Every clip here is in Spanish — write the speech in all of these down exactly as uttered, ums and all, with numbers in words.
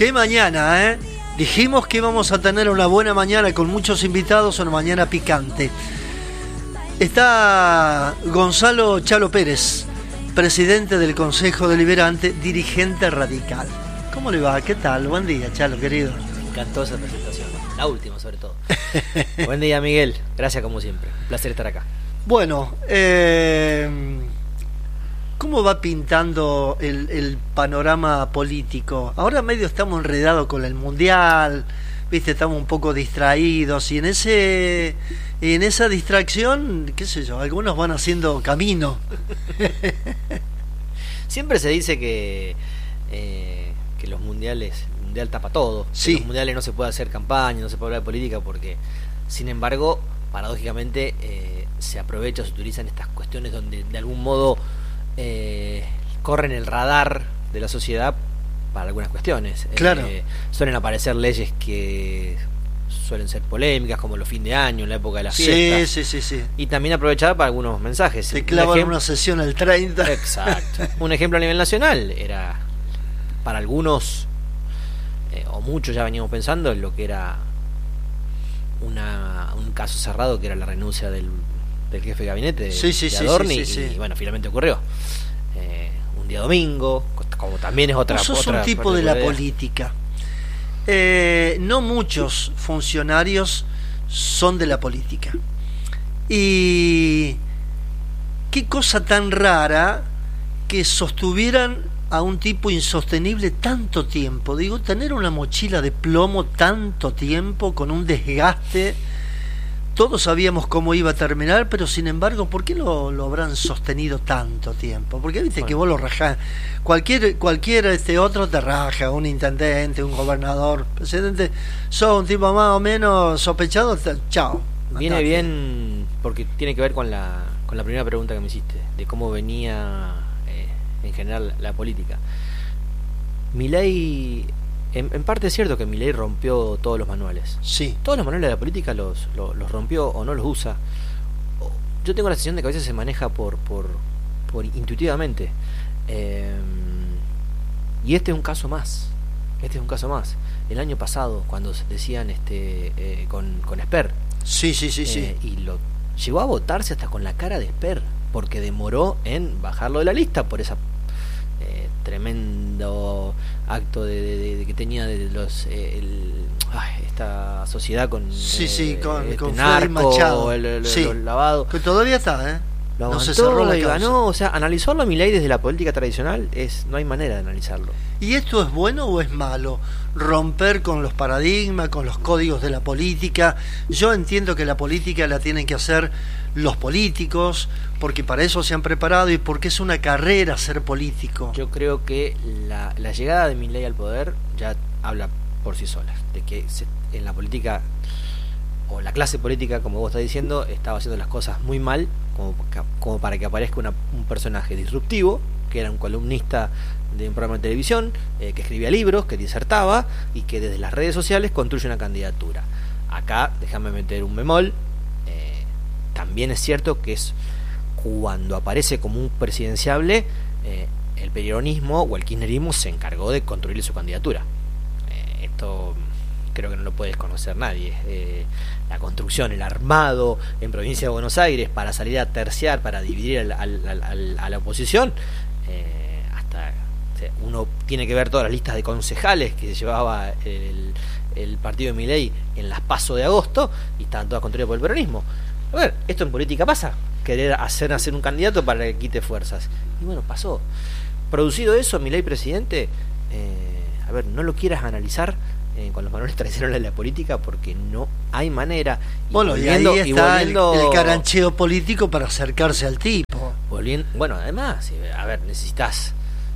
Qué mañana, ¿eh? Dijimos que íbamos a tener una buena mañana con muchos invitados, una mañana picante. Está Gonzalo Chalo Pérez, presidente del Consejo Deliberante, dirigente radical. ¿Cómo le va? ¿Qué tal? Buen día, Chalo, querido. Me encantó esa presentación, la última sobre todo. Buen día, Miguel. Gracias como siempre. Un placer estar acá. Bueno, eh, ¿cómo va pintando el, el panorama político? Ahora medio estamos enredados con el Mundial, viste, estamos un poco distraídos y en ese en esa distracción, qué sé yo, algunos van haciendo camino. Siempre se dice que eh, que los mundiales, el mundial tapa todo. Sí. En los mundiales no se puede hacer campaña, no se puede hablar de política porque, sin embargo, paradójicamente eh, se aprovecha, se utilizan estas cuestiones donde de algún modo eh, corren el radar de la sociedad para algunas cuestiones. Claro. Eh, suelen aparecer leyes que suelen ser polémicas, como los fin de año, en la época de las fiestas. Sí, sí, sí, sí. Y también aprovechada para algunos mensajes. Se clavan ejem- una sesión el treinta. Exacto. Un ejemplo a nivel nacional era, para algunos, eh, o muchos ya veníamos pensando, en lo que era una un caso cerrado, que era la renuncia del, del jefe de gabinete de, Sí, sí, de sí, Adorni, sí, sí, y sí. bueno, finalmente ocurrió. Eh, un día domingo, como también es otra Vos sos otra un tipo de la particularidad. política. Eh, no muchos funcionarios son de la política. Y qué cosa tan rara que sostuvieran a un tipo insostenible tanto tiempo. Digo, tener una mochila de plomo tanto tiempo con un desgaste. Todos sabíamos cómo iba a terminar, pero sin embargo, ¿por qué lo, lo habrán sostenido tanto tiempo? Porque viste, bueno, que vos lo rajás. Cualquier, cualquier este otro te raja, un intendente, un gobernador, presidente, sos un tipo más o menos sospechado, te, chao. Viene matate. bien porque tiene que ver con la, con la primera pregunta que me hiciste, de cómo venía eh, en general la política. Milei, en, en parte es cierto que Milei rompió todos los manuales. Sí. Todos los manuales de la política los, los, los rompió o no los usa. Yo tengo la sensación de que a veces se maneja por, por, por intuitivamente. Eh, y este es un caso más. Este es un caso más. El año pasado, cuando decían este eh, con, con Esper, Sí, sí, sí, sí. eh, y lo llegó a votarse hasta con la cara de Esper, porque demoró en bajarlo de la lista por esa eh, tremendo acto de, de, de, de que tenía de los eh, el, ay, esta sociedad con Sí, eh, sí, con, este con Freddy narco, Machado. el, el, Sí. el lavado. Que todavía está, ¿eh? Lo No aguantó se cerró la y causa. ganó. O sea, analizarlo a Milei desde la política tradicional es no hay manera de analizarlo. ¿Y esto es bueno o es malo? Romper con los paradigmas, con los códigos de la política. Yo entiendo que la política la tienen que hacer los políticos, porque para eso se han preparado y porque es una carrera ser político. Yo creo que la, la llegada de Milei al poder ya habla por sí sola, de que se, en la política, o la clase política, como vos estás diciendo, estaba haciendo las cosas muy mal, como, como para que aparezca una, un personaje disruptivo, que era un columnista de un programa de televisión, eh, que escribía libros, que disertaba, y que desde las redes sociales construye una candidatura. Acá, déjame meter un bemol, eh, también es cierto que es cuando aparece como un presidenciable, eh, el peronismo o el kirchnerismo se encargó de construir su candidatura. Eh, esto creo que no lo puede desconocer nadie. Eh, la construcción, el armado en provincia de Buenos Aires para salir a terciar, para dividir al, al, al, a la oposición, eh, hasta o sea, uno tiene que ver todas las listas de concejales que se llevaba el, el partido de Milei en las PASO de agosto y estaban todas construidas por el peronismo. A ver, esto en política pasa, querer hacer hacer un candidato para que quite fuerzas. Y bueno, pasó. Producido eso, Milei presidente, eh, a ver, no lo quieras analizar eh, con los manuales tradicionales de la política porque no hay manera. Y Bueno, y ahí está y volviendo, el, el carancheo político para acercarse al tipo. Volviendo, bueno, además, a ver, necesitas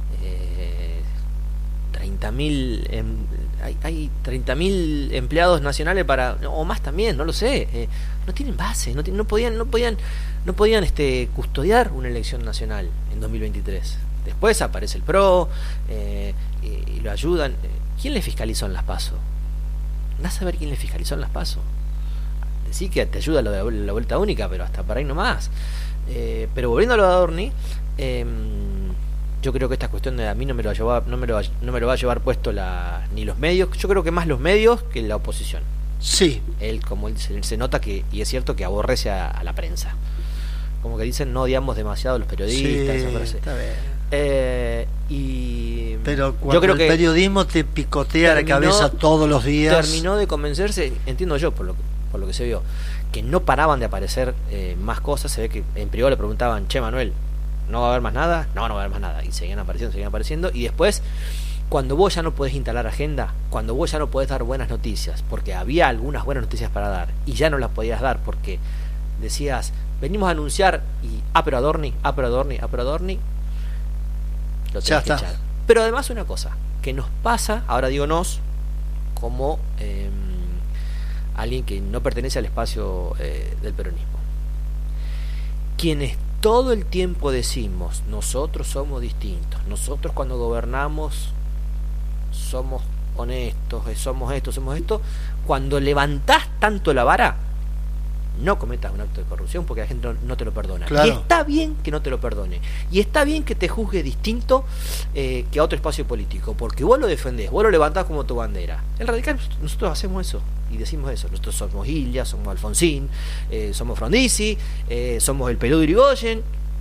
eh, treinta mil, eh, hay, hay treinta mil empleados nacionales para, o más también, no lo sé, eh, no tienen base, no, no podían, no podían, no podían este, custodiar una elección nacional en dos mil veintitrés. Después aparece el P R O eh, y, y lo ayudan. ¿Quién le fiscalizó en las PASO? ¿Andás a ver quién le fiscalizó en las PASO? Decís que te ayuda lo de la vuelta única, pero hasta para ahí nomás. Eh, pero volviendo a lo de Adorni, eh, yo creo que esta cuestión de a mí no me lo va a llevar, no me lo va, no me lo va a llevar puesto la, ni los medios, yo creo que más los medios que la oposición. Sí. Él, como él, se, se nota que, y es cierto que aborrece a, a la prensa. Como que dicen, no odiamos demasiado a los periodistas. Sí, está bien. Eh, y pero cuando yo creo el que periodismo te picotea terminó, la cabeza todos los días. Terminó de convencerse, entiendo yo, por lo, por lo que se vio, que no paraban de aparecer eh, más cosas. Se ve que en privado le preguntaban, che, Manuel, ¿no va a haber más nada? No, no va a haber más nada. Y seguían apareciendo, seguían apareciendo. Y después, cuando vos ya no podés instalar agenda, cuando vos ya no podés dar buenas noticias, porque había algunas buenas noticias para dar, y ya no las podías dar porque decías, venimos a anunciar, y ah, pero Adorni, ah, pero Adorni, ah, pero Adorni, lo tenés que echar. Pero además una cosa, que nos pasa, ahora digo nos, como eh, alguien que no pertenece al espacio eh, del peronismo. Quienes todo el tiempo decimos, nosotros somos distintos, nosotros cuando gobernamos somos honestos, somos esto, somos esto, cuando levantás tanto la vara, no cometas un acto de corrupción porque la gente no, no te lo perdona. Claro. Y está bien que no te lo perdone. Y está bien que te juzgue distinto eh, que a otro espacio político, porque vos lo defendés, vos lo levantás como tu bandera. En Radical nosotros hacemos eso y decimos eso. Nosotros somos Illia, somos Alfonsín, eh, somos Frondizi, eh, somos el Peludo Irigoyen,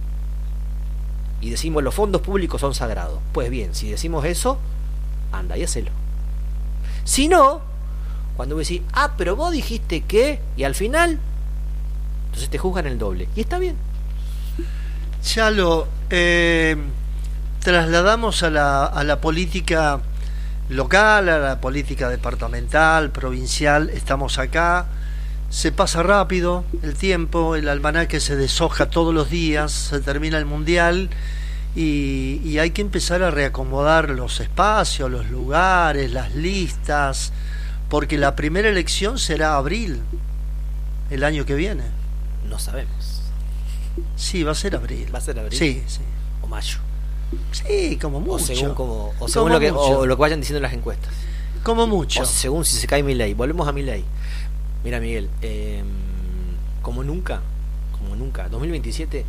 y decimos los fondos públicos son sagrados. Pues bien, si decimos eso, anda y hacelo. Si no, cuando vos decís, ah, pero vos dijiste que, y al final, entonces te juzgan el doble. Y está bien. Ya lo eh, trasladamos a la, a la política local, a la política departamental, provincial. Estamos acá. Se pasa rápido el tiempo, el almanaque se deshoja todos los días, se termina el mundial y, y hay que empezar a reacomodar los espacios, los lugares, las listas, porque la primera elección será abril, el año que viene. No sabemos. Sí, va a ser abril. ¿Va a ser abril? Sí, sí. O mayo. Sí, como mucho. O según, como, o según como lo, que, o lo que vayan diciendo las encuestas. Como mucho. O según si se cae Milei. Volvemos a Milei. Mira, Miguel, eh, como nunca, como nunca, dos mil veintisiete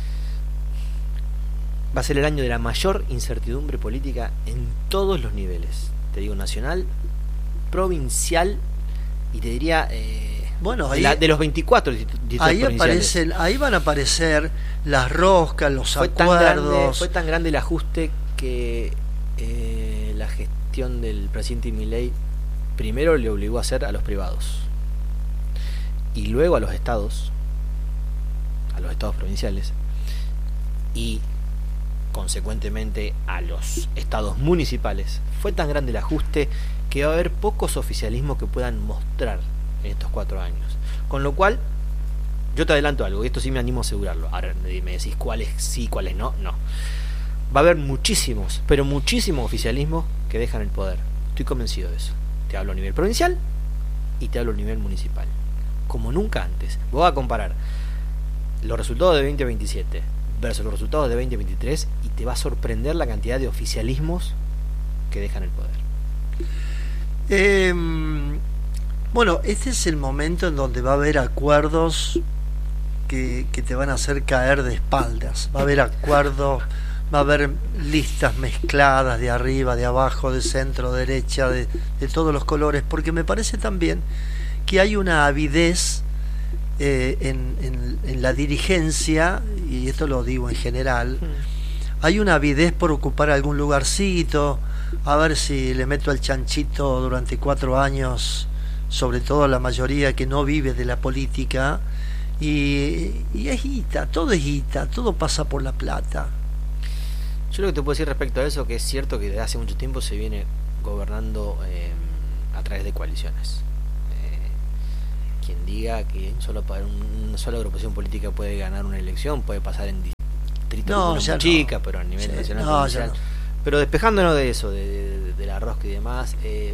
va a ser el año de la mayor incertidumbre política en todos los niveles. Te digo, nacional, provincial y te diría... Eh, Bueno, ahí, la, de los veinticuatro distritos ahí aparecen, ahí van a aparecer las roscas, los fue acuerdos. Tan grande, fue tan grande el ajuste que eh, la gestión del presidente Milei primero le obligó a hacer a los privados y luego a los estados, a los estados provinciales y consecuentemente a los estados municipales. Fue tan grande el ajuste que va a haber pocos oficialismos que puedan mostrar en estos cuatro años. Con lo cual, yo te adelanto algo, y esto sí me animo a asegurarlo. Ahora me decís cuáles sí, cuáles no. No. Va a haber muchísimos, pero muchísimos oficialismos que dejan el poder. Estoy convencido de eso. Te hablo a nivel provincial y te hablo a nivel municipal. Como nunca antes. Voy a comparar los resultados de veinte veintisiete versus los resultados de veinte veintitrés y te va a sorprender la cantidad de oficialismos que dejan el poder. Eh... Bueno, este es el momento en donde va a haber acuerdos que, que te van a hacer caer de espaldas. Va a haber acuerdos, va a haber listas mezcladas de arriba, de abajo, de centro, derecha, de, de todos los colores, porque me parece también que hay una avidez eh, en, en, en la dirigencia, y esto lo digo en general, hay una avidez por ocupar algún lugarcito, a ver si le meto al chanchito durante cuatro años, sobre todo a la mayoría que no vive de la política, y, y es guita, todo es guita, todo pasa por la plata. Yo lo que te puedo decir respecto a eso, que es cierto que desde hace mucho tiempo se viene gobernando eh, a través de coaliciones. Eh, quien diga que solo para una sola agrupación política puede ganar una elección, puede pasar en distritos no, muy chica, no. Pero a nivel sí, nacional, no, provincial. No. Pero despejándonos de eso, de, de, de la rosca y demás, eh,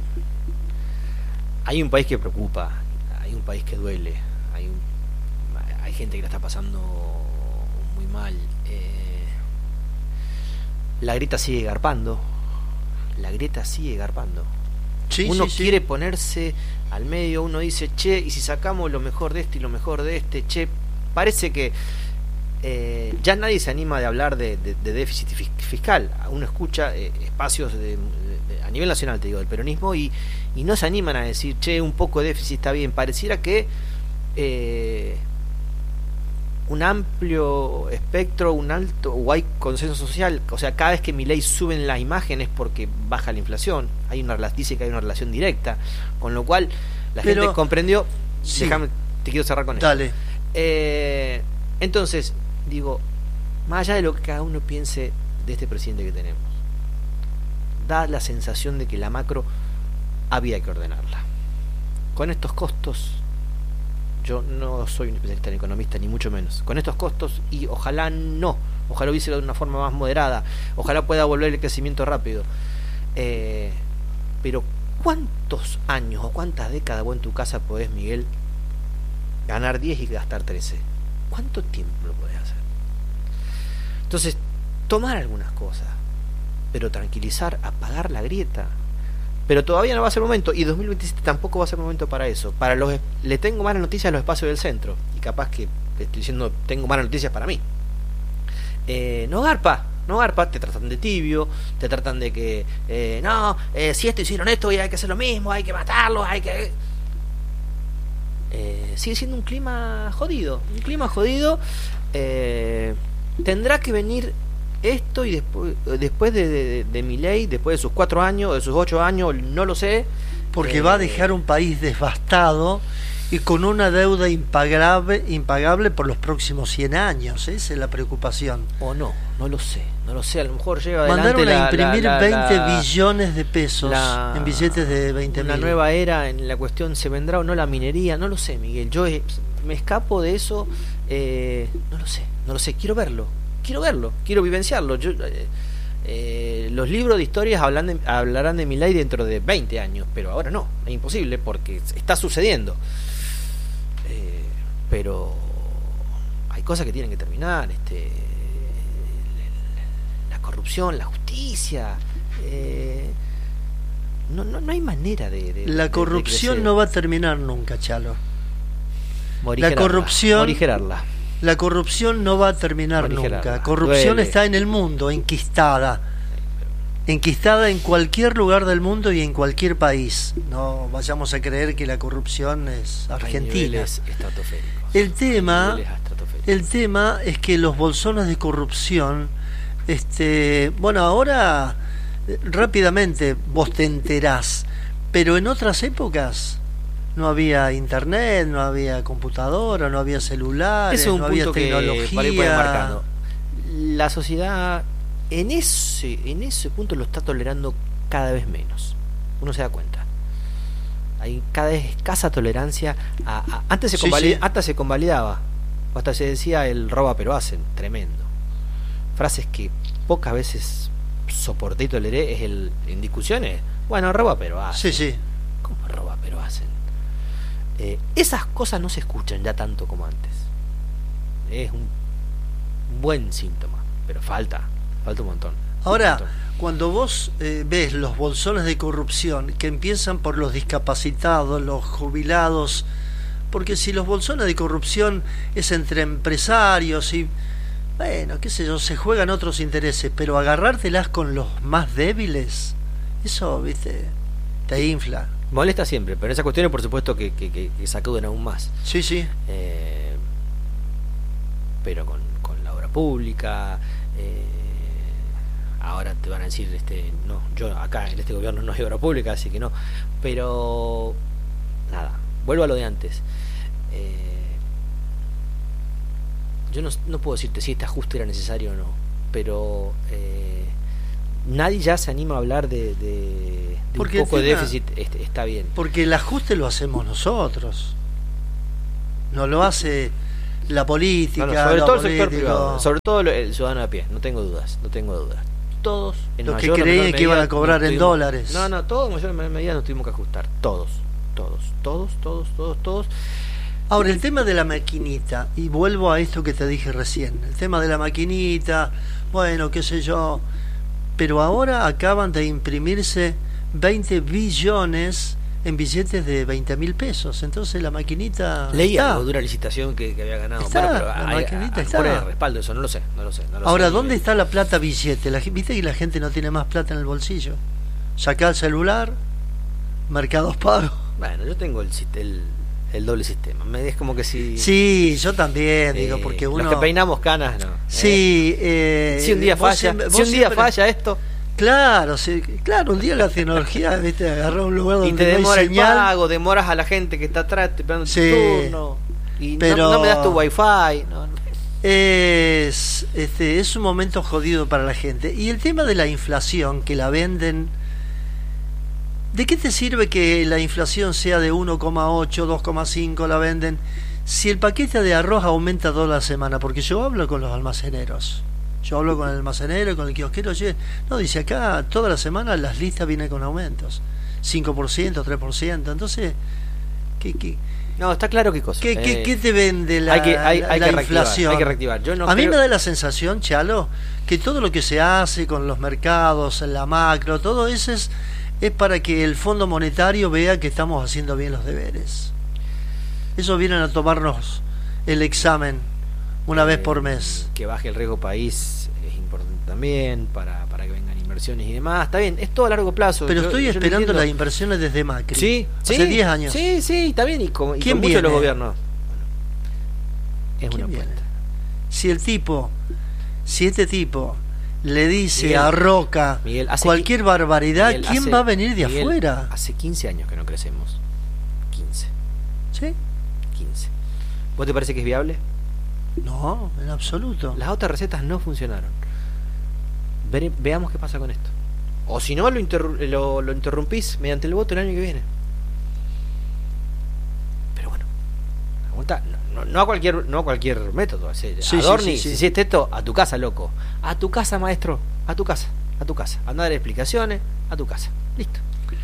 hay un país que preocupa, hay un país que duele, hay, un, hay gente que la está pasando muy mal. Eh, la grieta sigue garpando, la grieta sigue garpando. Sí, uno sí, quiere sí. ponerse al medio, uno dice, che, y si sacamos lo mejor de este y lo mejor de este, che, parece que eh, ya nadie se anima de hablar de, de, de déficit fiscal. Uno escucha eh, espacios de, de, de, a nivel nacional, te digo, del peronismo, y, y no se animan a decir, che, un poco de déficit está bien. Pareciera que eh, un amplio espectro, un alto, o hay consenso social. O sea, cada vez que Milei sube en las imágenes porque baja la inflación, hay una dice que hay una relación directa, con lo cual la Pero, gente comprendió. Sí. Déjame, te quiero cerrar con esto. Dale. Eh, entonces, digo, más allá de lo que cada uno piense de este presidente que tenemos, da la sensación de que la macro había que ordenarla. Con estos costos, yo no soy un especialista en economista, ni mucho menos. Con estos costos, y ojalá no, ojalá hubiese de una forma más moderada, ojalá pueda volver el crecimiento rápido. Eh, pero, ¿cuántos años o cuántas décadas vos en tu casa podés, Miguel, ganar diez y gastar trece? ¿Cuánto tiempo lo podés hacer? Entonces, tomar algunas cosas, pero tranquilizar, apagar la grieta. Pero todavía no va a ser momento, y dos mil veintisiete tampoco va a ser momento para eso. Para los, le tengo malas noticias a los espacios del centro, y capaz que estoy diciendo tengo malas noticias para mí. Eh, no garpa, no garpa, te tratan de tibio, te tratan de que eh, no, eh, si esto hicieron esto y hay que hacer lo mismo, hay que matarlos, hay que... Eh, sigue siendo un clima jodido, un clima jodido. Eh, tendrá que venir esto y después después de, de, de Milei, después de sus cuatro años, de sus ocho años, no lo sé, porque eh, va a dejar un país devastado y con una deuda impagable, impagable por los próximos cien años. Esa es la preocupación. O no, no lo sé, no lo sé, a lo mejor llega adelante. Mandaron la, a imprimir la, la, veinte la, billones de pesos la, en billetes de veinte mil. Una nueva era en la cuestión, se vendrá o no la minería, no lo sé, Miguel, yo eh, me escapo de eso, eh, no lo sé, no lo sé, quiero verlo, quiero verlo, quiero vivenciarlo. Yo, eh, eh, los libros de historias hablan de, hablarán de Milei dentro de veinte años, pero ahora no, es imposible porque está sucediendo. Eh, pero hay cosas que tienen que terminar, este, la corrupción, la justicia, eh, no, no, no hay manera de, de la corrupción de no va a terminar nunca, Chalo. Morigerarla, la corrupción morigerarla. La corrupción no va a terminar nunca. Corrupción Duele. Está en el mundo, enquistada. Enquistada en cualquier lugar del mundo y en cualquier país. No vayamos a creer que la corrupción es argentina. El tema, el tema es que los bolsones de corrupción, este, bueno, ahora rápidamente vos te enterás, pero en otras épocas no había internet, no había computadora, no había celulares, es un no punto había tecnología. Que marcando. La sociedad en ese en ese punto lo está tolerando cada vez menos. Uno se da cuenta. Hay cada vez escasa tolerancia a, a antes se sí, convalida, sí. hasta se convalidaba, o hasta se decía el roba pero hacen, tremendo. Frases que pocas veces soporté y toleré es el en discusiones, bueno, roba pero hacen. Sí, sí. ¿Cómo roba pero hacen? Eh, esas cosas no se escuchan ya tanto como antes. Es un buen síntoma, pero falta, falta un montón. Ahora, un montón. Cuando vos eh, ves los bolsones de corrupción que empiezan por los discapacitados, los jubilados, porque si los bolsones de corrupción es entre empresarios y, bueno, qué sé yo, se juegan otros intereses, pero agarrártelas con los más débiles, eso, viste, te infla. Molesta siempre, pero en esas cuestiones por supuesto que, que, que, que sacuden aún más. Sí, sí. Eh, pero con, con la obra pública, eh, ahora te van a decir, este, no, yo acá en este gobierno no hay obra pública, así que no. Pero nada, vuelvo a lo de antes. Eh, yo no, no puedo decirte si este ajuste era necesario o no, pero eh, nadie ya se anima a hablar de, de, de un poco de déficit. Este, está bien. Porque el ajuste lo hacemos nosotros. No lo hace la política. No, no, sobre todo el político. sector privado. Sobre todo el ciudadano a pie. No tengo dudas. No tengo dudas. Todos. En Los que creían que iban a cobrar en tuvimos, dólares. No, no, todos en mayor medida nos tuvimos que ajustar. Todos. Todos. Todos, todos, todos, todos. Ahora, el tema de la maquinita, y vuelvo a esto que te dije recién. El tema de la maquinita, bueno, qué sé yo. Pero ahora acaban de imprimirse veinte billones en billetes de veinte mil pesos. Entonces la maquinita leí está. algo de una licitación que, que había ganado. Está, bueno, pero la hay, maquinita a, a, está. por el respaldo, eso no lo sé, no lo sé. No lo Ahora, sé, ¿dónde ni- está la plata billete? La, gen- ¿Viste que la gente no tiene más plata en el bolsillo? Saca el celular, mercados pagos. Bueno, yo tengo el, sist- el, el doble sistema. Me, es como que si... Sí, yo también, eh, digo, porque uno... Los que peinamos canas, no. Sí, eh, Si un día vos falla, siempre- si vos un día siempre- falla esto Claro, sí, claro, un día la tecnología, viste, agarró un lugar donde y te no hay demora el señal. pago, demoras a la gente que está atrás esperando Sí, tu turno y pero- no, no me das tu wifi. No, no. Es, este, es un momento jodido para la gente. Y el tema de la inflación, que la venden... ¿De qué te sirve que la inflación sea de uno coma ocho, dos coma cinco, la venden, si el paquete de arroz aumenta toda la semana? Porque yo hablo con los almaceneros. Yo hablo con el almacenero, con el kiosquero. Oye, no, dice acá toda la semana las listas vienen con aumentos. cinco por ciento, tres por ciento. Entonces, ¿qué, qué, No, está claro qué cosa. qué, Eh, qué, qué te vende la, hay que, hay, la- hay la que reactivar, inflación? hay que reactivar. Yo no A mí creo- me da la sensación, Chalo, que todo lo que se hace con los mercados, la macro, todo eso es, es para que el Fondo Monetario vea que estamos haciendo bien los deberes. Eso vienen a tomarnos el examen una vez por mes. Que baje el riesgo país es importante también para, para que vengan inversiones y demás. Está bien, es todo a largo plazo. Pero Yo- estoy yo lo esperando entiendo. las inversiones desde Macri. Sí, sí. Hace diez años. Sí, sí, está bien. Y con, y ¿Quién con muchos de los viene? gobiernos. Bueno, es ¿Quién una viene? apuesta. Si el tipo, si este tipo le dice Miguel, a Roca Miguel, hace cualquier qui- barbaridad, Miguel, ¿quién hace- va a venir de Miguel, afuera? Hace quince años que no crecemos. quince. ¿Sí? quince. ¿Vos te parece que es viable? No, en absoluto. Las otras recetas no funcionaron. Vere- veamos qué pasa con esto. O si no, lo, interru- lo, lo interrumpís mediante el voto el año que viene. Pero bueno, aguanta, no, no, no a cualquier no a cualquier método. Sí, Sí, Adorni, sí, sí, sí. si hiciste esto, a tu casa, loco. A tu casa, maestro. A tu casa. A tu casa. Anda a dar explicaciones. A tu casa. Listo.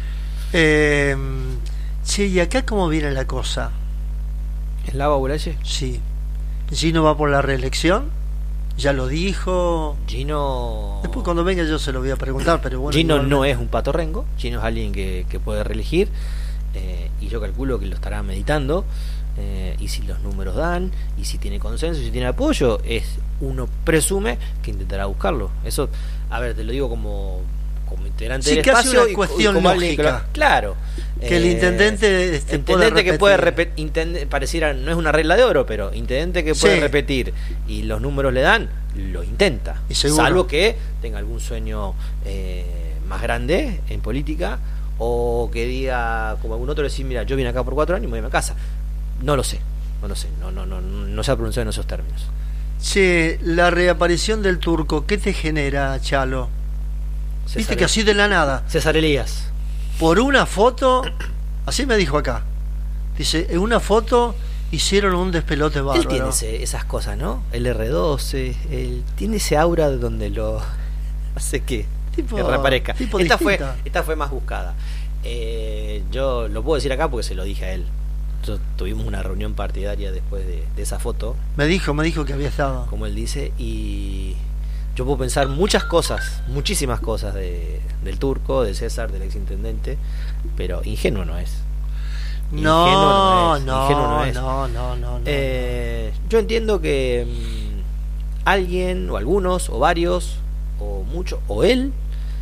Eh, che, ¿y acá cómo viene la cosa? ¿Es Lava Bulaye? Sí. Gino va por la reelección, ya lo dijo. Gino. Después cuando venga yo se lo voy a preguntar, pero bueno. Gino igualmente. no es un pato rengo. Gino es alguien que, que puede reelegir. eh, y yo calculo que lo estará meditando. eh, y si los números dan, y si tiene consenso, y si tiene apoyo, es uno presume que intentará buscarlo. Eso, a ver, te lo digo como, como integrante Sí, del casi espacio una y- cuestión y como alguien que lo- lógica. claro. Que el intendente, este, intendente pueda que puede repetir. repetir, pareciera, no es una regla de oro, pero intendente que puede Sí. repetir y los números le dan, lo intenta. Y seguro. Salvo que tenga algún sueño eh, más grande en política, o que diga, como algún otro, decir, mira, yo vine acá por cuatro años y me voy a mi casa. No lo sé, no lo sé, no, no, no, no se ha pronunciado en esos términos. Che, la reaparición del turco, ¿qué te genera, Chalo? Viste César, que así de la nada, César Elías. por una foto, así me dijo acá. Dice, en una foto hicieron un despelote Él bárbaro. tiene ese- esas cosas, ¿no? El erre doce, él tiene ese aura donde lo hace que, Tipo- que reaparezca. tipo Esta fue, distinta. esta fue más buscada. Eh, yo lo puedo decir acá porque se lo dije a él. Nosotros tuvimos una reunión partidaria después de, de esa foto, Me dijo, me dijo que había estado. como él dice, y yo puedo pensar muchas cosas, muchísimas cosas de, del turco, de César, del exintendente, pero ingenuo no es. No, Ingenuo es, no, ingenuo no es. no, no, no, no. Eh, yo entiendo que mm, alguien, o algunos, o varios, o muchos, o él,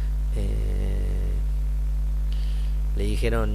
eh, le dijeron,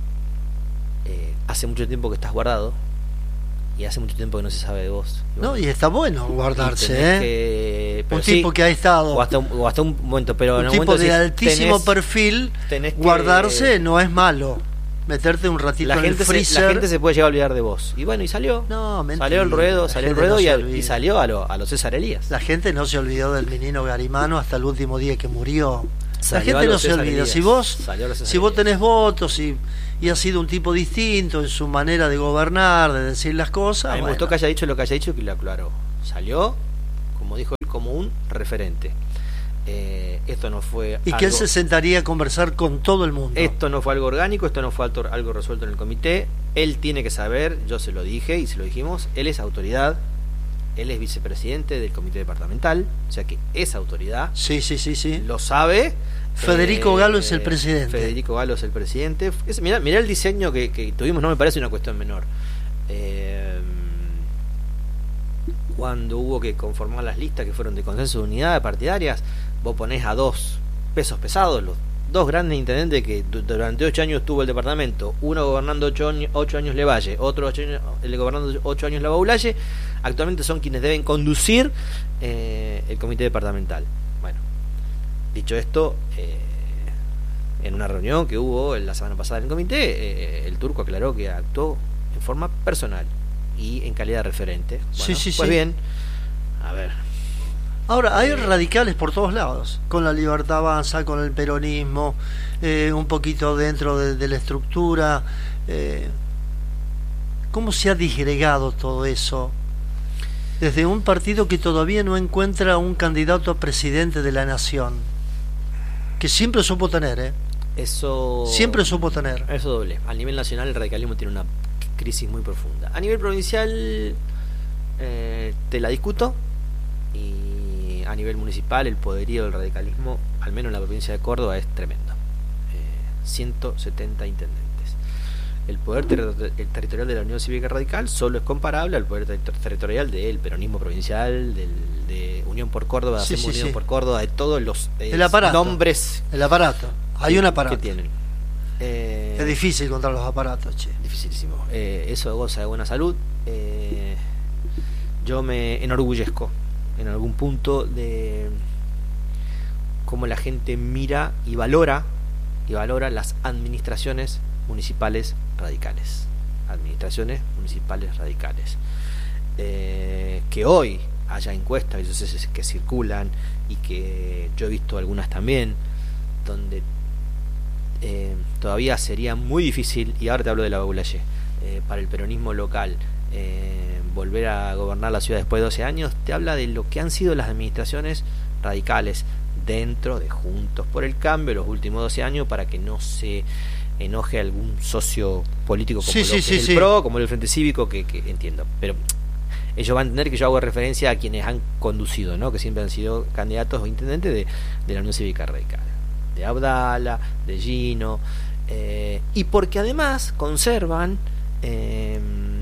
eh, hace mucho tiempo que estás guardado, y hace mucho tiempo que no se sabe de vos. Y No, bueno, y está bueno y guardarse, tenés ¿eh? que- pero Un sí, tipo que ha estado, o hasta, un, o hasta un momento, pero en un un tipo momento de decís, altísimo tenés- perfil, tenés que- guardarse no es malo. Meterte un ratito la en gente, el se, freezer. la gente se puede llegar a olvidar de vos. Y bueno, y salió. No, mentira. Salió el ruedo, La salió el gente ruedo no y, se al- olvida. y salió a lo, a los César Elías. La gente no se olvidó del menino Garimano hasta el último día que murió. Salió la a gente no los se César olvida. Elías. Si vos, Salió a los César si vos Elías. tenés votos y, y has sido un tipo distinto en su manera de gobernar, de decir las cosas. A mí me bueno. gustó que haya dicho lo que haya dicho y que lo aclaró. Salió, como dijo él, como un referente. Eh, esto no fue Y algo, que él se sentaría a conversar con todo el mundo. esto no fue algo orgánico, esto no fue alto- algo resuelto en el comité. Él tiene que saber, yo se lo dije y se lo dijimos, él es autoridad, él es vicepresidente del comité departamental, o sea que es autoridad, Sí, sí, sí, sí. lo sabe Federico Eh, Galo es el presidente. Federico Galo es el presidente. Es, mirá, mirá el diseño que, que tuvimos, no me parece una cuestión menor. Eh, cuando hubo que conformar las listas que fueron de consenso de unidad partidarias, vos ponés a dos pesos pesados, los dos grandes intendentes que durante ocho años tuvo el departamento, uno gobernando ocho años, ocho años Levalle, otro ocho años, el gobernando ocho años Lavallalle, actualmente son quienes deben conducir eh, el comité departamental. Bueno, dicho esto, eh, en una reunión que hubo la semana pasada en el comité, eh, el turco aclaró que actuó en forma personal y en calidad de referente. Bueno, sí, sí, pues sí. bien, a ver. Ahora, hay radicales por todos lados, con la Libertad Avanza, con el peronismo, eh, un poquito dentro de, de la estructura. Eh, ¿Cómo se ha disgregado todo eso? Desde un partido que todavía no encuentra un candidato a presidente de la nación, que siempre supo tener, ¿eh? Eso... Siempre supo tener. Eso doble. A nivel nacional el radicalismo tiene una crisis muy profunda. A nivel provincial eh, te la discuto, y a nivel municipal el poderío del radicalismo, al menos en la provincia de Córdoba, es tremendo. Eh, ciento setenta intendentes. El poder ter el territorial de la Unión Cívica Radical solo es comparable al poder ter territorial del peronismo provincial, del, de Unión por Córdoba, sí, Hacemos sí, Unión sí. por Córdoba, de todos los eh, el aparato, nombres. El aparato. Hay que, un aparato. que tienen. Eh, es difícil contra los aparatos, che. Dificilísimo. Eh, eso goza de buena salud. Eh, yo me enorgullezco en algún punto de cómo la gente mira y valora y valora las administraciones municipales radicales. Administraciones municipales radicales. Eh, que hoy haya encuestas que circulan y que yo he visto algunas también, donde eh, todavía sería muy difícil, y ahora te hablo de Lavallalle, eh, para el peronismo local eh, volver a gobernar la ciudad después de doce años. Te habla de lo que han sido las administraciones radicales dentro de Juntos por el Cambio los últimos doce años, para que no se enoje algún socio político como sí, lo sí, que sí, es el sí. PRO, como el Frente Cívico, que, que entiendo, pero ellos van a entender que yo hago referencia a quienes han conducido, ¿no? Que siempre han sido candidatos o intendentes de, de la Unión Cívica Radical, de Abdala, de Gino, eh, y porque además conservan eh,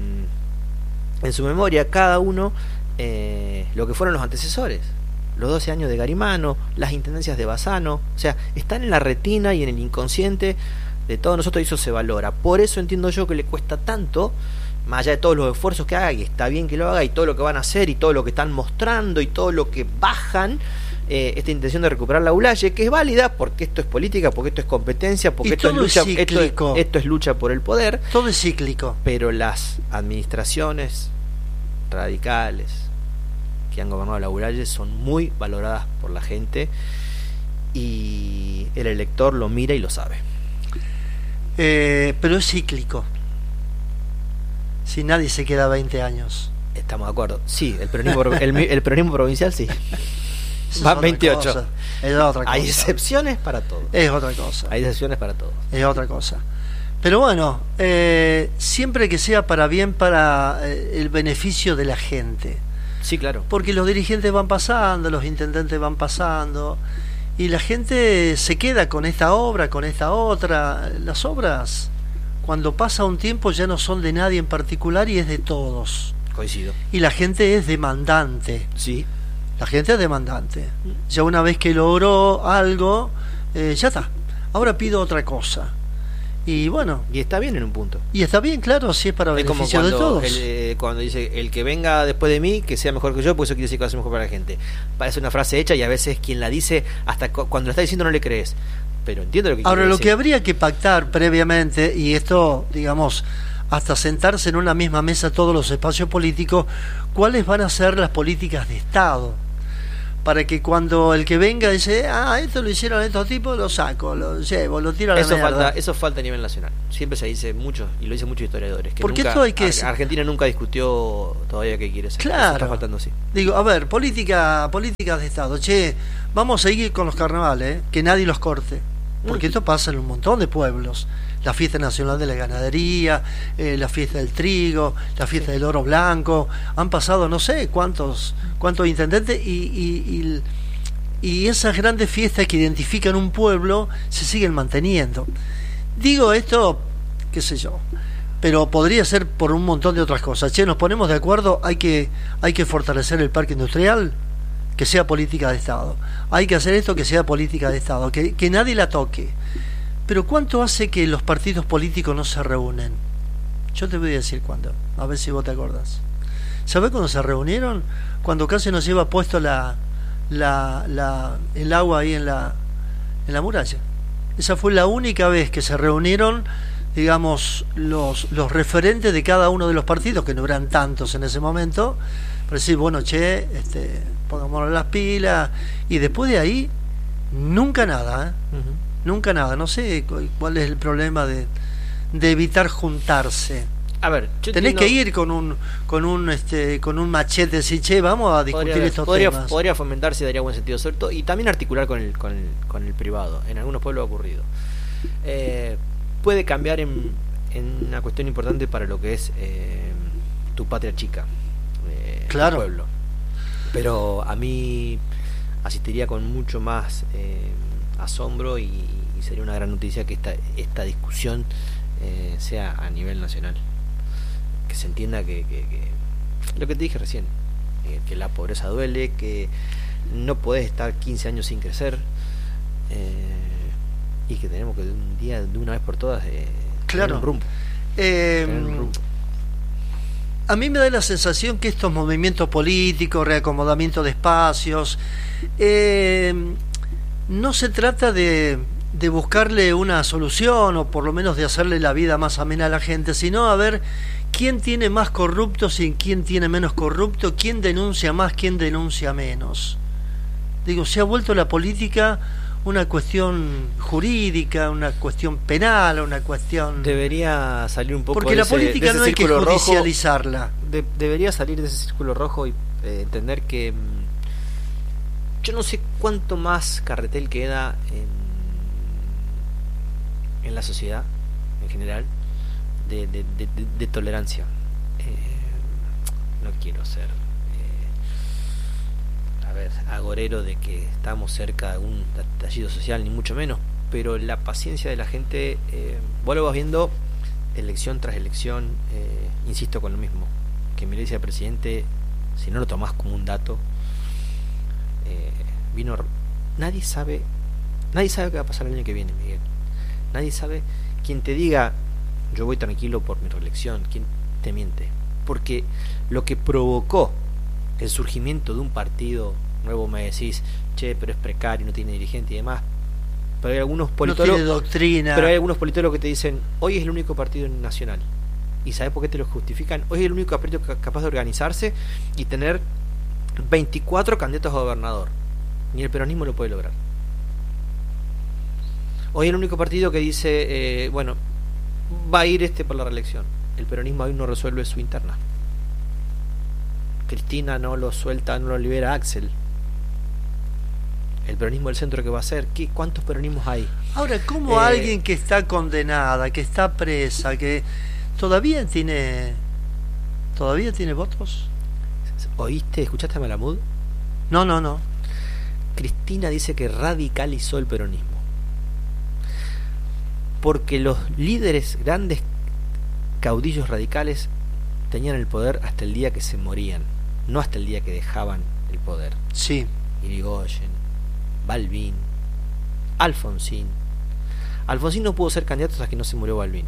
en su memoria cada uno eh, lo que fueron los antecesores, los doce años de Garimano, las intendencias de Bassano, o sea, están en la retina y en el inconsciente de todos nosotros, y eso se valora. Por eso entiendo yo que le cuesta tanto, más allá de todos los esfuerzos que haga, y está bien que lo haga, y todo lo que van a hacer, y todo lo que están mostrando, y todo lo que bajan, eh, esta intención de recuperar la Lavallalle, que es válida, porque esto es política, porque esto es competencia, porque y esto es todo lucha, es esto, cíclico. esto es lucha por el poder. Todo es cíclico. Pero las administraciones radicales que han gobernado la Lavallalle son muy valoradas por la gente, y el elector lo mira y lo sabe. Eh, pero es cíclico. Si nadie se queda veinte años. Estamos de acuerdo. Sí, el peronismo, el, el peronismo provincial sí. Eso Va es veintiocho. Cosa. Es otra cosa. Hay excepciones para todo. Es otra cosa. Hay excepciones para todo. Es otra cosa. Pero bueno, eh, siempre que sea para bien, para eh, el beneficio de la gente. Sí, claro. Porque los dirigentes van pasando, los intendentes van pasando, y la gente se queda con esta obra, con esta otra. Las obras, cuando pasa un tiempo, ya no son de nadie en particular y es de todos. Coincido. Y la gente es demandante. Sí. La gente es demandante. Ya una vez que logró algo, eh, ya está. Ahora pido otra cosa. Y bueno. Y está bien en un punto. Y está bien, claro, si es para Es como beneficio de cuando, todos. el, eh, cuando dice, el que venga después de mí, que sea mejor que yo, pues eso quiere decir que va a ser mejor para la gente. Parece una frase hecha, y a veces quien la dice, hasta cu cuando la está diciendo no le crees. Pero entiendo lo que Ahora, quiere lo decir. que habría que pactar previamente, y esto, digamos, hasta sentarse en una misma mesa todos los espacios políticos, cuáles van a ser las políticas de Estado, para que cuando el que venga dice, ah, esto lo hicieron estos tipos, lo saco, lo llevo, lo tiro a la Eso mierda. falta, eso falta a nivel nacional. Siempre se dice mucho, y lo dicen muchos historiadores, que Porque nunca, esto hay que... Ar Argentina nunca discutió todavía qué quiere ser. Claro. Eso está faltando, sí. Digo, a ver, política, políticas de Estado. Che, vamos a seguir con los carnavales, ¿eh? Que nadie los corte. Porque esto pasa en un montón de pueblos. La fiesta nacional de la ganadería, eh, la fiesta del trigo, la fiesta sí. del oro blanco. Han pasado no sé cuántos cuántos intendentes, y, y, y y esas grandes fiestas que identifican un pueblo se siguen manteniendo. Digo esto, qué sé yo, pero podría ser por un montón de otras cosas. Che, nos ponemos de acuerdo, hay que, hay que fortalecer el parque industrial, que sea política de Estado. Hay que hacer esto, que sea política de Estado, que, que nadie la toque. Pero ¿cuánto hace que los partidos políticos no se reúnen? Yo te voy a decir cuándo, a ver si vos te acordás. ¿Sabés cuándo se reunieron? Cuando casi nos lleva puesto la, la, la, el agua ahí en la, en la muralla. Esa fue la única vez que se reunieron, digamos, los, los referentes de cada uno de los partidos, que no eran tantos en ese momento, para decir, bueno, che, este, pongámonos las pilas, y después de ahí, nunca nada, ¿eh? Uh-huh. Nunca nada. No sé cuál es el problema de, de evitar juntarse. A ver, yo tenés entiendo... que ir con un con un este con un machete, decir, che, vamos a discutir podría, estos podría, temas. Podría fomentarse y daría buen sentido, sobre todo, y también articular con el con el, con el privado. En algunos pueblos ha ocurrido. Eh, puede cambiar en, en una cuestión importante para lo que es eh, tu patria chica, eh, claro. Tu pueblo. Pero a mí asistiría con mucho más eh, asombro y, y sería una gran noticia que esta esta discusión eh, sea a nivel nacional. Que se entienda que, que, que lo que te dije recién, eh, que la pobreza duele, que no podés estar quince años sin crecer, eh, y que tenemos que de un día, de una vez por todas, eh, claro. tener un rumbo, Eh, tener un rumbo. A mí me da la sensación que estos movimientos políticos, reacomodamiento de espacios, eh, no se trata de, de buscarle una solución, o por lo menos de hacerle la vida más amena a la gente, sino a ver quién tiene más corruptos y quién tiene menos corrupto, quién denuncia más, quién denuncia menos. Digo, se ha vuelto la política una cuestión jurídica, una cuestión penal, una cuestión... Debería salir un poco porque de la ese, política de ese no hay que círculo rojo, judicializarla. De, debería salir de ese círculo rojo y eh, entender que mmm, yo no sé cuánto más carretel queda en, en la sociedad en general de, de, de, de, de tolerancia. Eh, no quiero ser eh, a ver, agorero de que estamos cerca de un estallido social, ni mucho menos, pero la paciencia de la gente, eh, vos lo vas viendo elección tras elección. Eh, insisto con lo mismo, que Milei sea presidente, si no lo tomás como un dato, eh, vino, nadie sabe nadie sabe qué va a pasar el año que viene, Miguel. Nadie sabe. Quien te diga yo voy tranquilo por mi reelección, quien te miente, porque lo que provocó el surgimiento de un partido nuevo, me decís, che, pero es precario, no tiene dirigente y demás, pero hay algunos politólogos, no tiene doctrina, pero hay algunos politólogos que te dicen, hoy es el único partido nacional, y ¿sabes por qué te lo justifican? Hoy es el único partido capaz de organizarse y tener veinticuatro candidatos a gobernador, ni el peronismo lo puede lograr. Hoy es el único partido que dice, eh, bueno, va a ir este por la reelección. El peronismo aún no resuelve su interna. Cristina no lo suelta, no lo libera Axel. El peronismo del centro, ¿qué va a hacer? ¿Qué, ¿Cuántos peronismos hay? Ahora, ¿cómo eh, alguien que está condenada, que está presa, que todavía tiene todavía tiene votos? ¿Oíste? ¿Escuchaste a Malamud? No, no, no. Cristina dice que radicalizó el peronismo, porque los líderes, grandes caudillos radicales, tenían el poder hasta el día que se morían, no hasta el día que dejaban el poder. Sí. Irigoyen, Balbín, Alfonsín. Alfonsín no pudo ser candidato hasta que no se murió Balbín.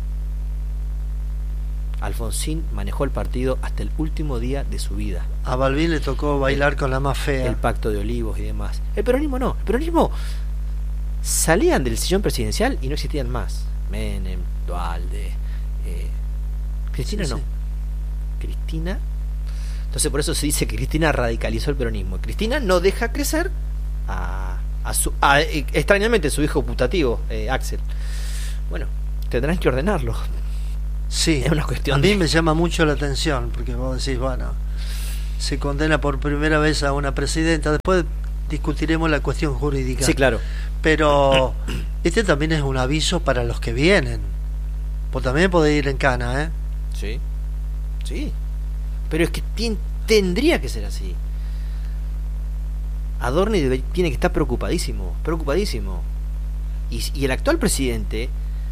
Alfonsín manejó el partido hasta el último día de su vida. A Balbín le tocó bailar el, con la más fea. El pacto de Olivos y demás. El peronismo no. El peronismo salían del sillón presidencial y no existían más. Menem, Duhalde, eh, Cristina sí, no. Sí. Cristina. Entonces por eso se dice que Cristina radicalizó el peronismo. Cristina no deja crecer a, a su, a, extrañamente su hijo putativo, eh, Axel. Bueno, tendrán que ordenarlo. Sí, es una cuestión. A mí de... me llama mucho la atención, porque vos decís, bueno, se condena por primera vez a una presidenta, después discutiremos la cuestión jurídica. Sí, claro. Pero este también es un aviso para los que vienen. Pues también podés ir en cana, ¿eh? Sí, sí. Pero es que tien, tendría que ser así. Adorni debe, tiene que estar preocupadísimo, preocupadísimo. Y, y el actual presidente,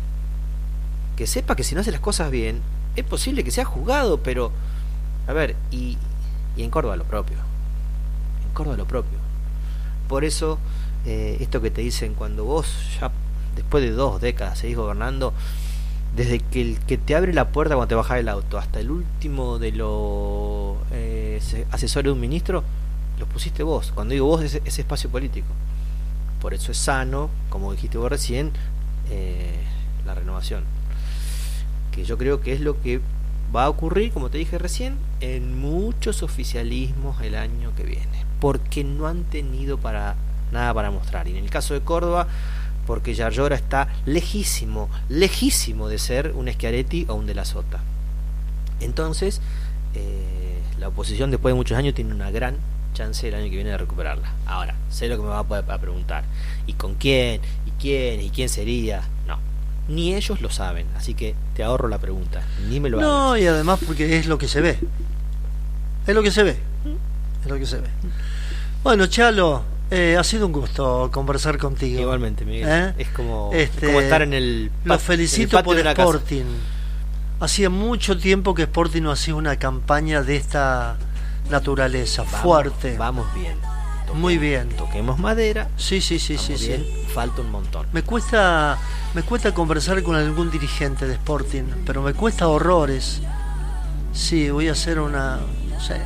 que sepa que si no hace las cosas bien, es posible que sea juzgado, pero, a ver, y, y en Córdoba lo propio. En Córdoba lo propio. Por eso, eh, esto que te dicen, cuando vos ya después de dos décadas seguís gobernando, desde que el que te abre la puerta cuando te bajás del auto hasta el último de los eh, asesores de un ministro, los pusiste vos. Cuando digo vos, es ese espacio político. Por eso es sano, como dijiste vos recién, eh, la renovación, que yo creo que es lo que va a ocurrir, como te dije recién, en muchos oficialismos el año que viene, porque no han tenido para nada para mostrar. Y en el caso de Córdoba, porque Yarlora está lejísimo, lejísimo de ser un Schiaretti o un De la Sota. Entonces, eh, la oposición después de muchos años tiene una gran chance el año que viene de recuperarla. Ahora, sé lo que me va a poder a preguntar. ¿Y con quién? ¿Y quién? ¿Y quién sería? No, ni ellos lo saben, así que te ahorro la pregunta, ni me lo hagas. No, y además porque es lo que se ve. Es lo que se ve. Es lo que se ve. Bueno, Chalo, Eh, ha sido un gusto conversar contigo. Igualmente, Miguel. ¿Eh? Es como, este, es como estar en el Lo felicito por de Sporting. Hacía mucho tiempo que Sporting no hacía una campaña de esta naturaleza, vamos, fuerte. Vamos bien. Toquemos, Muy bien. Toquemos madera. Sí, sí, sí, sí, bien, sí. Falta un montón. Me cuesta, me cuesta conversar con algún dirigente de Sporting, pero me cuesta horrores. Sí, voy a hacer una, no sé,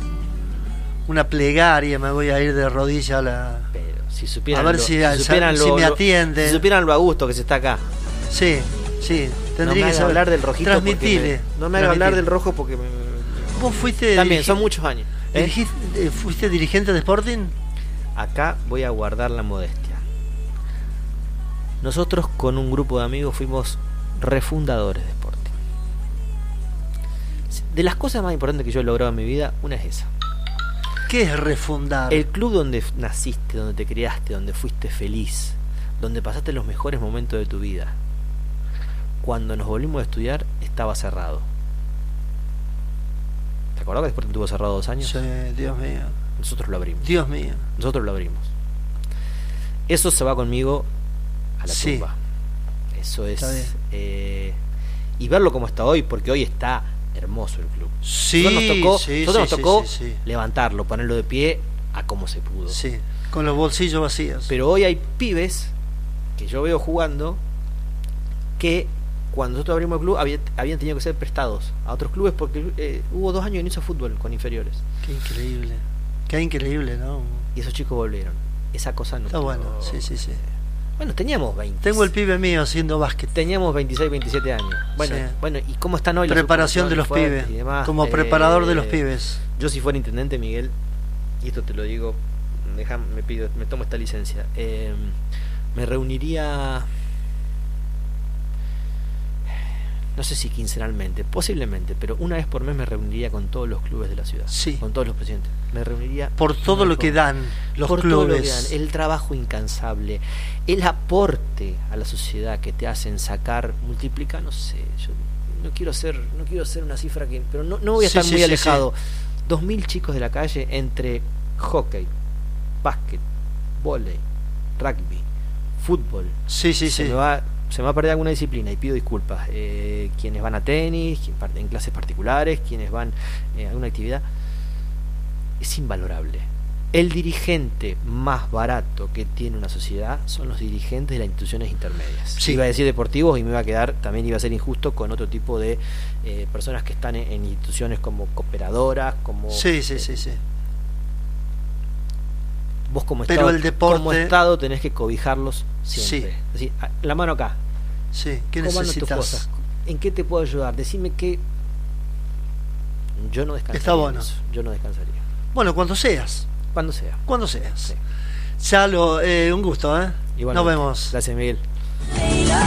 una plegaria, me voy a ir de rodillas a la... Pero si supieran a ver lo, si, si, supieran si lo, me atienden. Si supieran lo a gusto que se está acá. Sí, sí, tendría no me que haga saber. hablar del rojito. Transmitile. Me, no me haga hablar del rojo porque me, Vos fuiste... También, dirigi- son muchos años. ¿eh? dirigiste- ¿Fuiste dirigente de Sporting? Acá voy a guardar la modestia. Nosotros con un grupo de amigos fuimos refundadores de Sporting. De las cosas más importantes que yo he logrado en mi vida, una es esa. ¿Qué es refundar? El club donde naciste, donde te criaste, donde fuiste feliz, donde pasaste los mejores momentos de tu vida. Cuando nos volvimos a estudiar, estaba cerrado. ¿Te acordás que Sporting estuvo cerrado dos años? Sí, Dios mío. Nosotros lo abrimos. Dios mío. Nosotros lo abrimos. Eso se va conmigo a la Sí. tumba. Eso es... Está bien. Eh, y verlo como está hoy, porque hoy está hermoso el club. Sí, Nosotros nos tocó, sí, nosotros sí, nos tocó sí, sí. levantarlo, ponerlo de pie a como se pudo. Sí, con los bolsillos vacíos. Pero hoy hay pibes que yo veo jugando que cuando nosotros abrimos el club había, habían tenido que ser prestados a otros clubes porque eh, hubo dos años que no hizo fútbol con inferiores. Qué increíble. Qué increíble, ¿no? Y esos chicos volvieron. Esa cosa no Está tuvo- bueno, sí, sí, sí. Bueno, teníamos veinte. Tengo el pibe mío haciendo básquet. Teníamos veintiséis, veintisiete años. Bueno, Sí. bueno, ¿y cómo están hoy las Preparación de los subcomisiones pibes. fuertes y demás? Como Eh, preparador de los pibes. Yo si fuera intendente, Miguel, y esto te lo digo, deja, me pido, me tomo esta licencia, eh, me reuniría, no sé si quincenalmente, posiblemente, pero una vez por mes me reuniría con todos los clubes de la ciudad, Sí. con todos los presidentes. Me reuniría Por todo una lo vez que por- dan los por todo lo que clubes. dan, el trabajo incansable, el aporte a la sociedad que te hacen sacar, multiplicar, no sé, yo no quiero hacer, no quiero hacer una cifra que, pero no, no voy a Sí, estar sí, muy sí, alejado. Dos mil chicos de la calle entre hockey, básquet, vóley, rugby, fútbol. Sí, sí, se sí. me va, se me va a perder alguna disciplina y pido disculpas. Eh, quienes van a tenis, quien par- en clases particulares, quienes van eh, a alguna actividad, es invalorable. El dirigente más barato que tiene una sociedad son los dirigentes de las instituciones intermedias. Sí. Iba a decir deportivos y me iba a quedar, también iba a ser injusto con otro tipo de eh, personas que están en, en instituciones como cooperadoras, como Sí, sí, sí, sí. vos como Pero Estado, el deporte- como Estado tenés que cobijarlos siempre. Sí. Es decir, a- la mano acá. Sí, ¿qué ¿Cómo andan tus necesitas? cosas? ¿En qué te puedo ayudar? Decime que yo no descansaría. Está bueno. en eso. Yo no descansaría. Bueno, cuando seas. Cuando sea. Cuando seas. Sí. Chalo, eh, un gusto, ¿eh? Igualmente. Nos vemos. Gracias, Miguel.